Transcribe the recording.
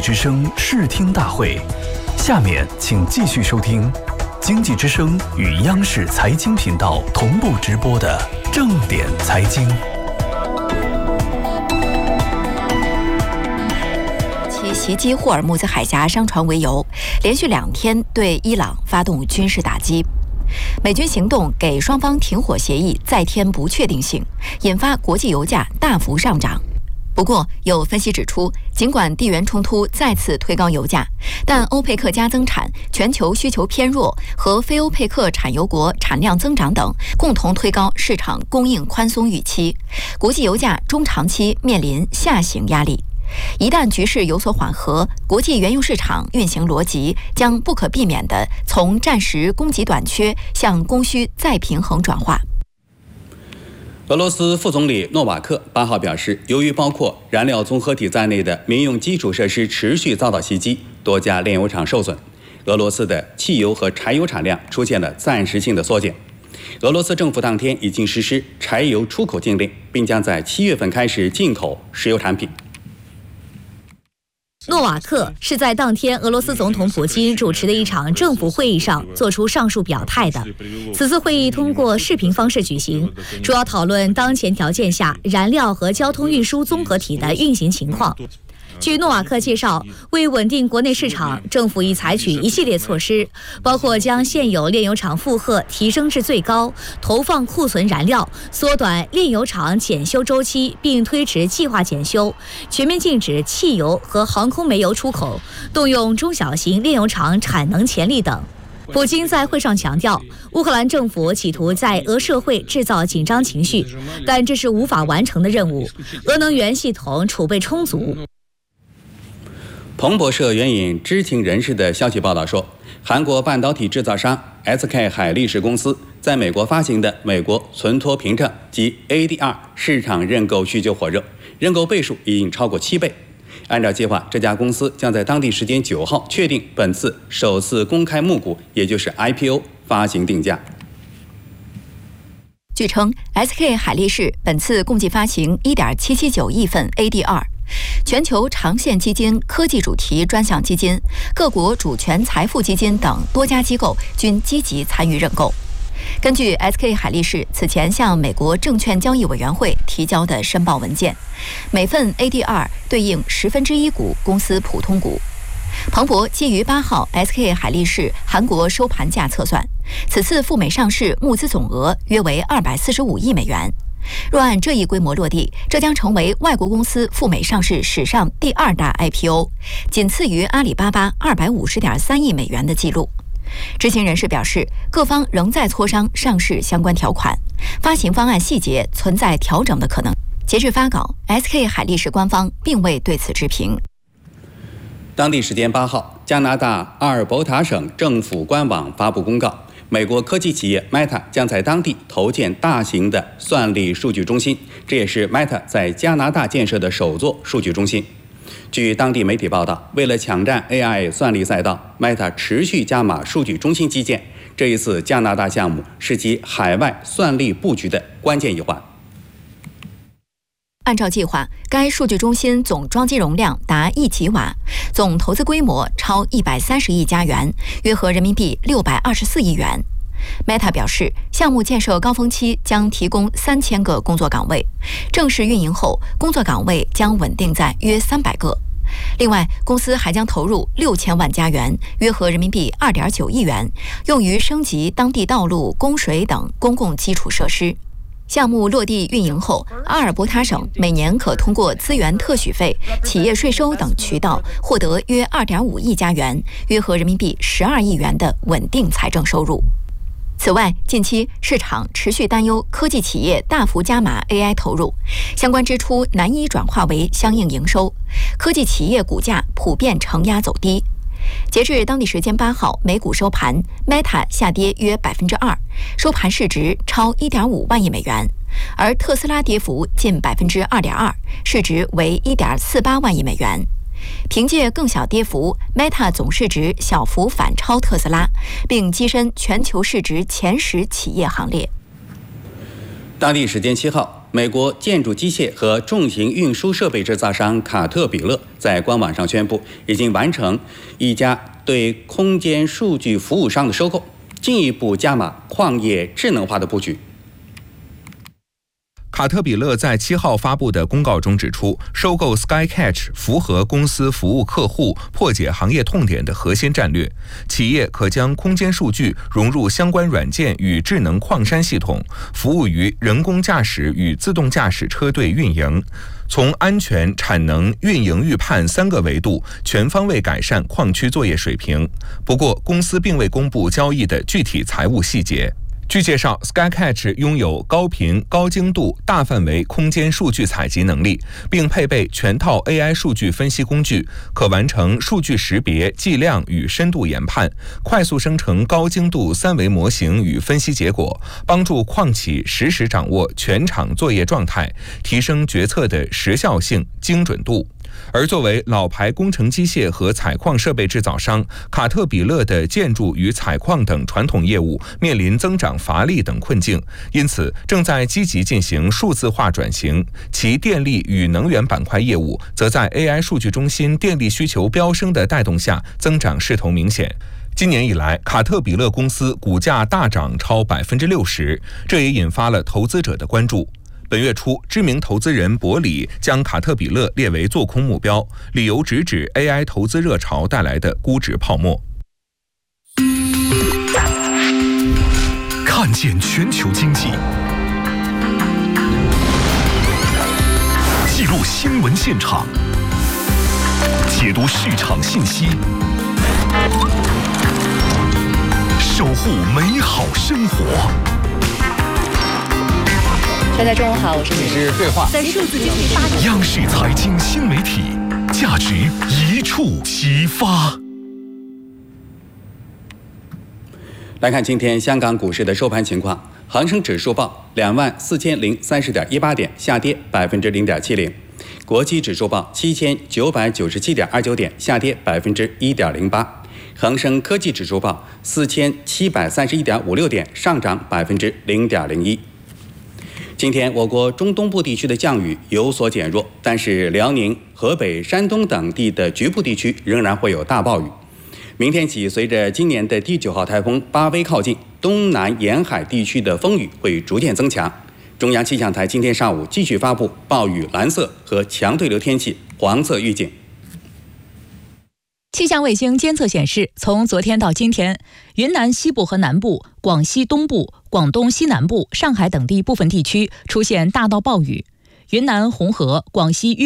之声视听大会，下面请继续收听经济之声与央视财经频道同步直播的正点财经。 其袭击霍尔木兹海峡商船为由，连续2天对伊朗发动军事打击。美军行动给双方停火协议再添不确定性，引发国际油价大幅上涨。不过，有分析指出，尽管地缘冲突再次推高油价，但欧佩克加增产、全球需求偏弱和非欧佩克产油国产量增长等，共同推高市场供应宽松预期，国际油价中长期面临下行压力。一旦局势有所缓和，国际原油市场运行逻辑将不可避免地从暂时供给短缺向供需再平衡转化。 俄罗斯副总理诺瓦克8号表示，由于包括燃料综合体在内的民用基础设施持续遭到袭击，多家炼油厂受损，俄罗斯的汽油和柴油产量出现了暂时性的缩减。俄罗斯政府当天已经实施柴油出口禁令，并将在7月份开始进口石油产品。 诺瓦克是在当天俄罗斯总统普京主持的一场政府会议上做出上述表态的。此次会议通过视频方式举行，主要讨论当前条件下燃料和交通运输综合体的运行情况。据诺瓦克介绍，为稳定国内市场，政府已采取一系列措施，包括将现有炼油厂负荷提升至最高，投放库存燃料，缩短炼油厂检修周期，并推迟计划检修，全面禁止汽油和航空煤油出口，动用中小型炼油厂产能潜力等。普京在会上强调，乌克兰政府企图在俄社会制造紧张情绪，但这是无法完成的任务。俄能源系统储备充足。 彭博社援引知情人士的消息报道说，韩国半导体制造商 SK 海力士公司在美国发行的美国存托凭证及 ADR 市场认购需求火热，认购倍数已经超过7倍。按照计划，这家公司将在当地时间9号确定本次首次公开募股，也就是 IPO 发行定价。 据称 ，SK 海力士本次共计发行1.779亿份 ADR。全球长线基金、科技主题专项基金、各国主权财富基金等多家机构均积极参与认购。根据 SK 海力士此前向美国证券交易委员会提交的申报文件，每份 ADR 对应1/10股公司普通股。彭博基于8号 SK 海力士韩国收盘价测算，此次赴美上市募资总额约为245亿美元。若按这一规模落地，这将成为外国公司赴美上市史上第2大 IPO， 仅次于阿里巴巴250.3亿美元的记录。知情人士表示，各方仍在磋商上市相关条款，发行方案细节存在调整的可能。截至发稿 ，SK 海力士官方并未对此置评。 当地时间8号，加拿大阿尔伯塔省政府官网发布公告，美国科技企业 Meta 将在当地投建大型的算力数据中心，这也是 Meta 在加拿大建设的首座数据中心。据当地媒体报道，为了抢占 AI 算力赛道， Meta 持续加码数据中心基建。这一次加拿大项目是其海外算力布局的关键一环。 按照计划，该数据中心总装机容量达1吉瓦，总投资规模超130亿加元，约合人民币624亿元。Meta 表示，项目建设高峰期将提供3000个工作岗位，正式运营后，工作岗位将稳定在约300个。另外，公司还将投入6000万加元，约合人民币2.9亿元，用于升级当地道路、供水等公共基础设施。项目落地运营后，阿尔伯塔省每年可通过资源特许费、企业税收等渠道获得约2.5亿加元，约合人民币12亿元的稳定财政收入。此外，近期市场持续担忧科技企业大幅加码 AI 投入，相关支出难以转化为相应营收，科技企业股价普遍承压走低。截至当地时间8号美股收盘 ，Meta 下跌约2%，收盘市值超1.5万亿美元，而特斯拉跌幅近2.2%，市值为1.48万亿美元。凭借更小跌幅 ，Meta 总市值小幅反超特斯拉，并跻身全球市值前10企业行列。 当地时间7号， 美国建筑机械和重型运输设备制造商卡特彼勒在官网上宣布，已经完成一家对空间数据服务商的收购，进一步加码矿业智能化的布局。 卡特彼勒在7号发布的公告中指出，收购 Skycatch 符合公司服务客户、破解行业痛点的核心战略。企业可将空间数据融入相关软件与智能矿山系统，服务于人工驾驶与自动驾驶车队运营，从安全、产能、运营预判3个维度全方位改善矿区作业水平。不过，公司并未公布交易的具体财务细节。据介绍 ，Skycatch 拥有高频、高精度、大范围空间数据采集能力，并配备全套 AI 数据分析工具，可完成数据识别、计量与深度研判，快速生成高精度3维模型与分析结果，帮助矿企实时掌握全场作业状态，提升决策的时效性、精准度。而作为老牌工程机械和采矿设备制造商，卡特彼勒的建筑与采矿等传统业务面临增长乏力等困境，因此正在积极进行数字化转型。其电力与能源板块业务则在 AI 数据中心电力需求飙升的带动下，增长势头明显。今年以来，卡特彼勒公司股价大涨超60%，这也引发了投资者的关注。本月初，知名投资人伯里将卡特彼勒列为做空目标，理由直指 AI 投资热潮带来的估值泡沫。 看见全球经济，记录新闻现场，解读市场信息，守护美好生活。 大家中午好，我是对话， 在数字经济发展。 央视财经新媒体，价值一触即发。 来看今天香港股市的收盘情况，恒生指数报24030.18点，下跌0.70%；国际指数报7997.29点，下跌1.08%；恒生科技指数报4731.56点，上涨0.01%。今天我国中东部地区的降雨有所减弱，但是辽宁、河北、山东等地的局部地区仍然会有大暴雨。明天起，随着今年的第9号台风巴威靠近，东南沿海地区的风雨会逐渐增强。中央气象台今天上午继续发布暴雨蓝色和强对流天气黄色预警。 气象卫星监测显示，从昨天到今天，云南西部和南部、广西东部、广东西南部、上海等地部分地区出现大到暴雨。云南红河、广西